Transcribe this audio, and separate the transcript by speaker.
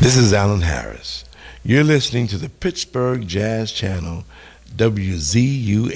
Speaker 1: This is Alan Harris. You're listening to the Pittsburgh Jazz Channel, WZUM.